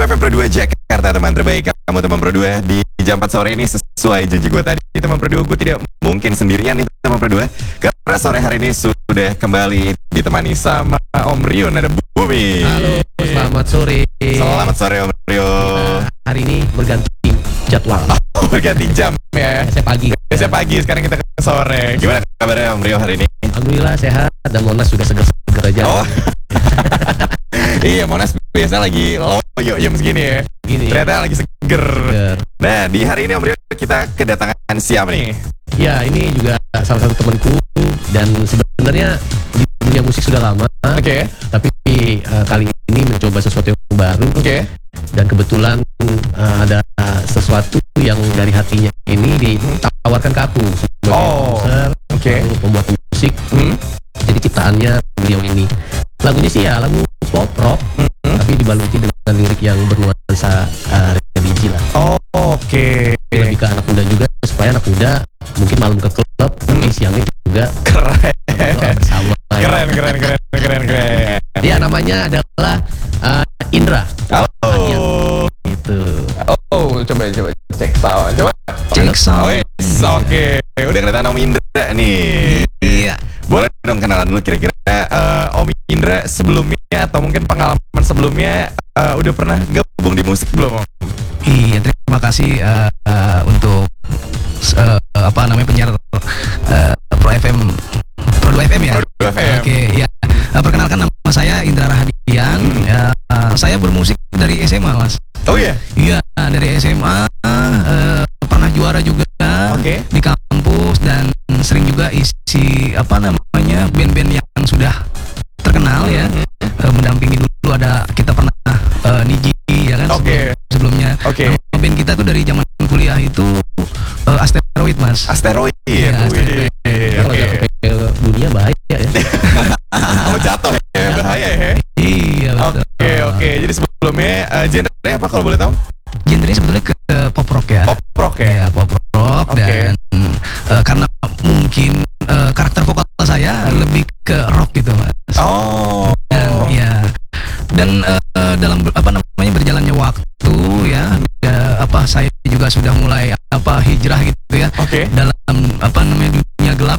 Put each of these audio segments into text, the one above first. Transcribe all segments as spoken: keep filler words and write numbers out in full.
F M Pro dua Jakarta, teman terbaik. Kamu teman Pro dua di jam empat sore ini sesuai janji gue tadi, teman Pro dua. Gue tidak mungkin sendirian nih teman Pro dua, karena sore hari ini sudah kembali ditemani sama Om Rio Nada Bumi. Halo, selamat sore. Selamat sore Om Rio. Nah, hari ini berganti jadwal. Oh, berganti jam ya. Saya pagi. Saya pagi, sekarang kita ke sore. Gimana kabarnya Om Rio hari ini? Alhamdulillah sehat, dan Monas juga seger-seger aja. Oh. Iya, Monas biasa lagi loyo jam segini ya. Gini. Ternyata lagi seger. Seger. Nah, di hari ini Om Rio kita kedatangan siapa nih? Ya, ini juga salah satu temanku, dan sebenarnya di dunia musik sudah lama. Oke. Okay. Tapi uh, kali ini mencoba sesuatu yang baru. Oke. Okay. Dan kebetulan uh, ada sesuatu yang dari hatinya ini ditawarkan ke aku sebagai oh. produser, okay. pembuat musik. Hmm. Jadi ciptaannya beliau ini. Lagunya sih ya lagu pop rock, hmm. tapi dibaluti dengan lirik yang bernuansa uh, religi lah. Oh, oke. Okay. Lebih ke anak muda juga, supaya anak muda mungkin malam ke klub, hmm. tapi siangnya juga keren. Bersama. Keren, keren, keren, keren, keren. Ya, namanya adalah uh, Indra. Oh, gitu. Oh, coba coba cek sound. Coba cek sound. Oh, oke. Okay. Udah kelihatan Om Indra nih. Iya. Boleh dong kenalan dulu kira-kira uh, Om Indra sebelumnya, atau mungkin pengalaman sebelumnya uh, udah pernah gabung di musik belum Om? Iya, terima kasih uh, uh, untuk uh, apa namanya penyiar uh, Pro F M, Pro dua F M ya. Pro dua F M. Oke, ya. Uh, perkenalkan nama saya Indra Rahadian. Hmm. Ya, uh, saya bermusik dari S M A, Mas. Oh iya. Iya, dari S M A. Uh, pernah juara juga. Okay. Di kampus, dan sering juga isi apa namanya band-band yang sudah terkenal ya. Mm-hmm. uh, mendampingi dulu ada kita pernah uh, Niji ya kan. Oke. Okay. Sebelumnya. Oke. Okay. Band kita tuh dari zaman kuliah itu uh, Asteroid, Mas. Asteroid. Iya, Asteroid. Kalau Oke. sampai dunia bahaya ya. Kalau jatuh ya bahaya ya. Iya. Oke okay, oke. Okay. Jadi sebelumnya uh, genre apa kalau boleh tahu? Genrenya sebetulnya ke uh, pop rock ya. Pop rock ya. Ya, pop rock. Okay. Dan uh, karena mungkin uh, karakter vokal saya hmm. lebih ke rock gitu, Mas. Oh. Dan oh. ya. Dan uh, dalam apa namanya berjalannya waktu ya, ya apa saya juga sudah mulai apa hijrah gitu ya. Oke. Okay. Dalam apa namanya dunia gelap.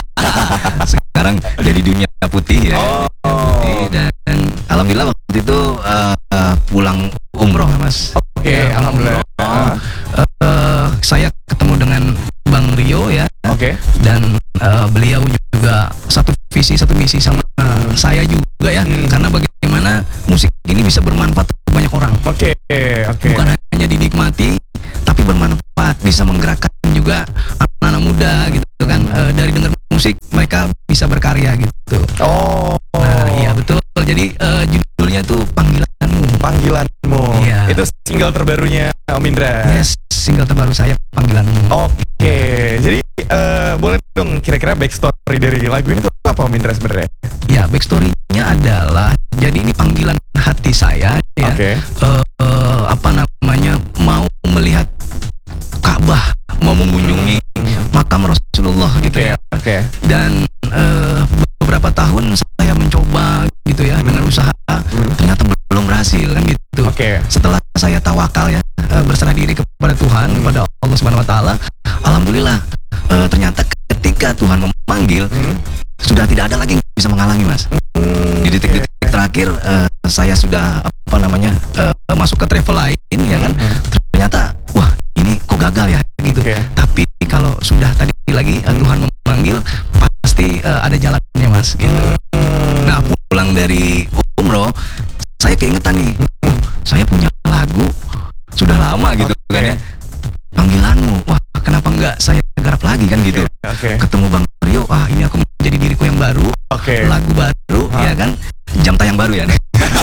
Sekarang dari dunia putih ya. Oh. Putih, dan, dan alhamdulillah waktu itu uh, uh, pulang umroh, Mas. Oke, okay, ya, alhamdulillah. Uh, uh, uh, saya ketemu dengan Bang Rio ya. Oke. Okay. Dan uh, beliau juga satu visi satu misi sama uh, saya juga ya. Hmm. Karena bagaimana musik ini bisa bermanfaat untuk banyak orang. Oke, okay, oke. Okay. Bukan hanya dinikmati, tapi bermanfaat, bisa menggerakkan juga anak-anak muda gitu kan. Uh, dari dengar musik mereka bisa berkarya gitu. Oh. Nah, iya betul. Jadi uh, judulnya tuh Panggilanmu. Panggilanmu. Iya. Itu single terbarunya Om Indra. Yes, single terbaru saya Panggilanmu. Oke. Okay. Jadi uh, boleh dong kira-kira backstory dari lagu ini tuh apa Om Indra sebenarnya? Ya, backstory-nya adalah jadi ini panggilan hati saya ya. Oke. Okay. Uh, uh, apa namanya mau melihat Ka'bah, mau mengunjungi makam Rasulullah gitu okay. ya. Oke. Okay. Dan uh, beberapa tahun saya mencoba gitu ya hmm. dengan usaha, hmm. ternyata belum berhasil kan gitu. Oke. Okay. Setelah saya tawakal ya, uh, berserah diri kepada Tuhan, hmm. kepada Allah Subhanahu Wa Taala, alhamdulillah uh, ternyata ketika Tuhan memanggil, hmm. sudah tidak ada lagi yang bisa menghalangi, Mas. Hmm. Di detik-detik okay. terakhir uh, saya sudah apa namanya uh, masuk ke travel lain ya kan. Hmm. Ternyata wah ini kok gagal ya gitu. Okay. Tapi kalau sudah tadi lagi uh, Tuhan memanggil, pasti uh, ada jalannya, Mas gitu. Hmm. Nah, pulang dari umroh saya keingetan nih, oh, saya punya lagu sudah lama gitu okay. kan ya. Panggilanmu, wah kenapa enggak saya garap lagi kan gitu. Okay. Ketemu Bang Rio, ah ini aku menjadi diriku yang baru, okay. lagu baru huh? ya kan, jam tayang baru ya.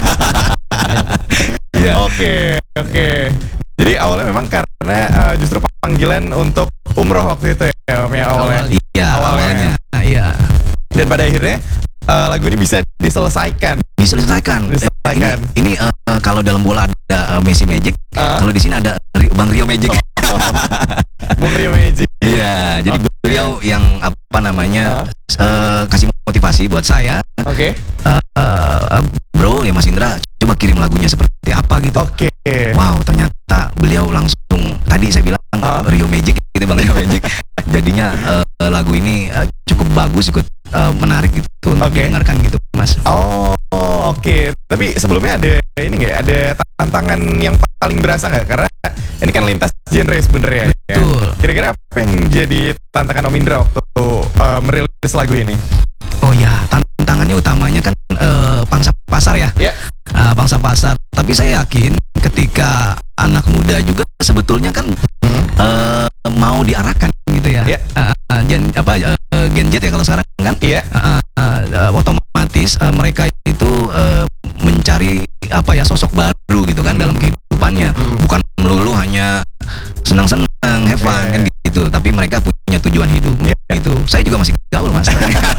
Ya. Oke, oke. Jadi awalnya memang karena uh, justru panggilan untuk umroh waktu itu ya, ya awalnya. Iya, awalnya. Nah, iya. Dan pada akhirnya uh, lagu ini bisa diselesaikan. Diselesaikan. Diselesaikan. Eh, ini ini uh, kalau dalam bola ada uh, Messi Magic, uh. kalau di sini ada Bang Rio Magic. Oh. Bang Rio Magic. Iya, jadi okay. beliau yang apa namanya uh. Uh, kasih motivasi buat saya. Oke. Okay. Uh, uh, bro, ya Mas Indra, coba kirim lagunya seperti apa gitu. Oke. Wow, ternyata beliau langsung tadi saya bilang Ah. Rio Magic gitu Bang, Rio Magic. Jadinya eh, lagu ini eh, cukup bagus, cukup eh, menarik gitu untuk Oke. didengarkan gitu Mas. Oh, oke. Tapi sebelumnya ada ini nggak? Ada tantangan yang paling berasa nggak? Karena ini kan lintas genre sebenarnya. ya. Betul. Kira-kira apa yang jadi tantangan Om Indra waktu uh, merilis lagu ini? Oh ya, tantangannya utamanya kan eh, pangsa pasar ya. Ya. Ah, pangsa pasar. Tapi saya yakin ketika anak muda juga sebetulnya kan eh, mau diarahkan gitu ya. Ya. Ah, ah, gen apa eh, Gen Z ya kalau sekarang kan. Iya. Ah, ah, ah, otomatis eh, mereka itu eh, mencari apa ya sosok baru gitu kan dalam kehidupannya. Bukan melulu hanya senang-senang, have fun Ya. kan gitu. Tapi mereka punya tujuan hidup Ya. gitu. Saya juga masih gaul Mas.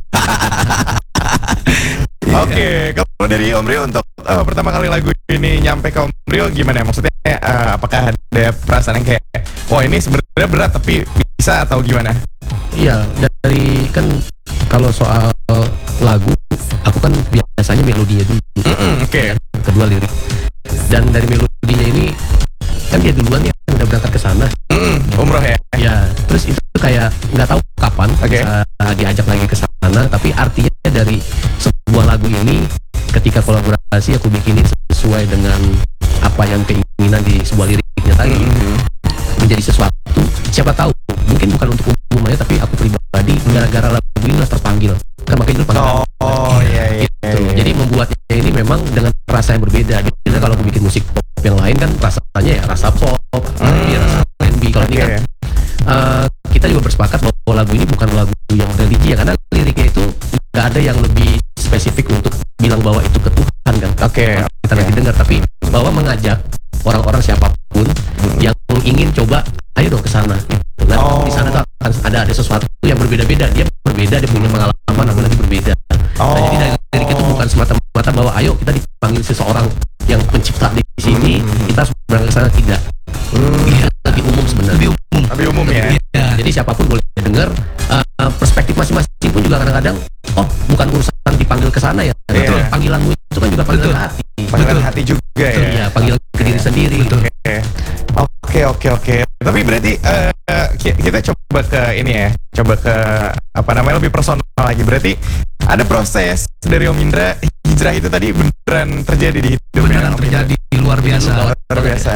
Oke, kalau dari Om Rio untuk uh, pertama kali lagu ini nyampe ke Om Rio gimana? Maksudnya uh, apakah ada perasaan yang kayak, wah ini sebenarnya berat tapi bisa atau gimana? Iya, dari kan kalau soal lagu, aku kan biasanya melodinya dulu, Mm-mm, Oke. kedua lirik. Dan dari melodinya ini kan dia duluan ya udah berangkat ke sana. Mm, umroh ya? Ya, terus itu kayak nggak tahu kapan Oke. bisa diajak lagi ke sana. Tapi artinya dari sebuah lagu ini, ketika kolaborasi aku bikinin sesuai dengan apa yang keinginan di sebuah liriknya tadi, Mm-mm. menjadi sesuatu. Siapa tahu, mungkin bukan untuk umum aja, tapi aku pribadi gara-gara lagu ini lah terpanggil. Kan makanya dulu panggil. Oh, oh iya iya. Gitu. iya. Jadi membuatnya ini memang dengan rasa yang berbeda. Biasanya kalau aku bikin musik pop yang lain kan rasanya ya rasa pop, Hmm. ya rasa R and B. Kalau ini Oke. kan eh, kita juga bersepakat bahwa lagu ini bukan lagu yang religi ya, karena liriknya itu nggak ada yang lebih spesifik untuk bilang bahwa itu ke Tuhan kan. Oke, Kalau kita nanti dengar, tapi bahwa mengajak orang-orang siapapun yang ingin coba, ayo dong ke sana. Nah, Oh. di sana tuh akan ada ada sesuatu yang berbeda-beda. Dia berbeda, dia punya pengalaman, aku lagi berbeda. Oh. Nah, jadi dari lirik itu bukan semata-mata bahwa ayo kita dipanggil seseorang yang pencipta di sini, kita harus berangkat ke sana, tidak. Ini lebih umum sebenarnya. Lebih umum. Lebih umum ya. Ya. Jadi siapapun boleh dengar. Uh, perspektif masing-masing pun juga kadang-kadang, oh bukan urusan dipanggil ke sana ya. Iya. Betul. Panggilanmu itu kan juga panggilan Betul. hati. Panggilan Betul. hati juga ya. Iya, panggilan ke diri sendiri. Betul. Oke. Oke, oke, oke. Tapi berarti eh, ki- kita coba ke ini ya, coba ke apa namanya lebih personal lagi. Berarti ada proses dari Om Indra hijrah itu tadi beneran terjadi di hidupnya Beneran Om Indra? terjadi luar biasa. Luar biasa.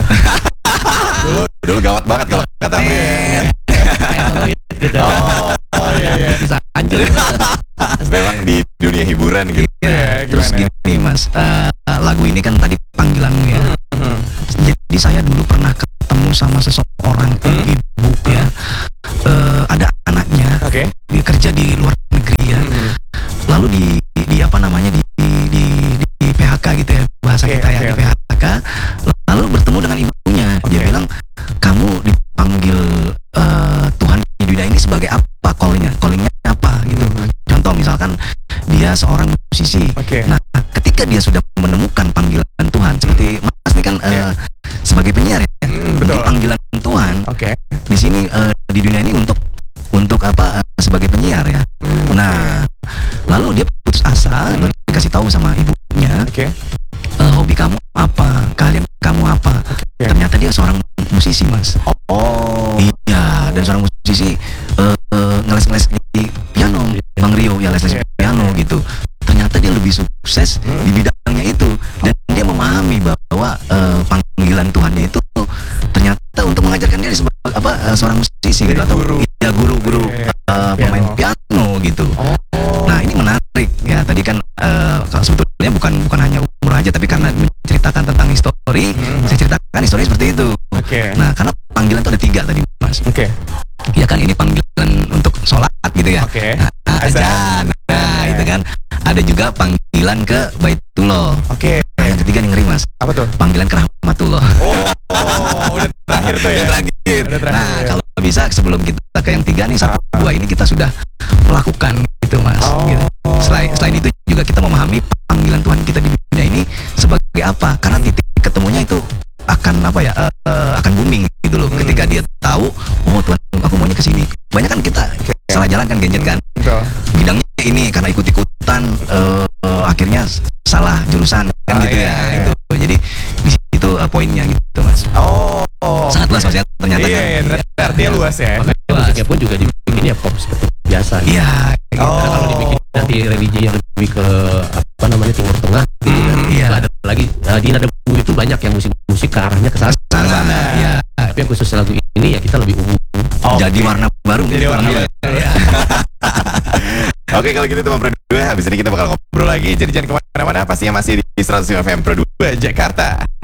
dulu dulu gawat banget kalau kata men. Gitu. Oh, oh iya iya. Bisa anjir. Memang di dunia hiburan gitu. Ya, Ya, terus gimana? gini Mas, eh, lagu ini kan tadi panggilanmu ya. Hmm. Jadi saya dulu pernah ketemu sama seseorang Hmm. ibu ya. Eh, ada anaknya, Oke. dia kerja di luar negeri ya. Hmm. Lalu di, di, di apa namanya di di, di, di P H K gitu ya bahasa Oke, kita ya, oke, di oke. P H K. Lalu bertemu dengan ibunya, dia Oke. bilang kamu dipanggil eh, Tuhan di dunia ini sebagai apa callingnya? Callingnya apa gitu. Contoh misalkan dia seorang musisi. Oke. Nah, ketika dia sudah menemukan panggilan Tuhan, seperti Mas ini kan eh, Iya. sebagai penyiar ya, Hmm, ini betul. panggilan Tuhan Oke. di sini eh, di dunia ini untuk untuk apa eh, sebagai penyiar ya. Hmm, Nah, lalu dia putus asa, lalu dikasih tahu sama ibunya, Oke. "Eh, hobi kamu apa? Kalian kamu apa?" Oke. Ternyata dia seorang musisi, Mas. Oh. Iya, dan seorang musisi eh, eh, ngeles-ngeles di piano, Bang Rio ya les-les Iya. piano gitu. Ternyata dia lebih sukses Hmm. di bidangnya itu, dan dia memahami bahwa eh, panggilan Tuhannya itu ternyata untuk mengajarkan dia sebagai apa eh, seorang musisi Jadi gitu atau guru. ya guru-guru Iya, eh, pemain piano gitu. Oh. Nah, ini menarik ya. Tadi kan eh, kalau sebetulnya bukan bukan hanya umur aja, tapi karena menceritakan tentang histori, Hmm. saya ceritakan histori seperti itu. Oke. Nah, karena panggilan itu ada tiga tadi, Mas. Oke. Ya kan, ini panggilan untuk sholat gitu ya. Oke. Nah, Azan. azan. Nah, Oke. itu kan. Ada juga panggilan ke Baitullah. Oke. Nah, yang ketiga yang ngeri, Mas. Apa tuh? Panggilan ke Rahmatullah. Oh, oh, udah terakhir tuh ya. Yang terakhir. Udah terakhir, Nah, ya. kalau bisa sebelum kita ke yang tiga nih, satu Ah. dua ini kita sudah melakukan gitu, Mas. Oh. Gitu. Selain selain itu juga kita memahami panggilan Tuhan kita di dunia ini sebagai apa? Karena titik ketemunya itu akan apa ya? eh, eh, akan booming gitu loh. Hmm. Ketika dia tahu, oh Tuhan, aku maunya ke sini. Banyak kan kita Oke. salah jalan kan, gadget kan. Betul. Bidangnya ini karena ikut-ikutan eh, eh, akhirnya salah jurusan kan Ah, gitu iya, ya. iya. Itu. Jadi di situ uh, poinnya gitu mas. Oh, oh. Sangat luas mas ya ternyata. Iya, kan? iya, ternyata artinya luas ya. Makanya musiknya pun juga dibikin ya pop seperti biasa. gitu. Iya. gitu. Oh. Karena kalau dibikin nanti religi yang lebih ke apa namanya Timur Tengah, gitu kan. Hmm, iya. Nggak ada lagi uh, di nada bumi itu banyak yang musik-musik ke arahnya ke sana. Sana. Iya. Tapi yang khusus lagu ini ya kita lebih umum. Oh, Jadi oke. warna baru. Jadi warna Iya. baru. Oke, kalau gitu teman Pro dua, habis ini kita bakal ngobrol lagi. Jadi jangan kemana-mana, pastinya masih di seratus lima F M Pro dua Jakarta.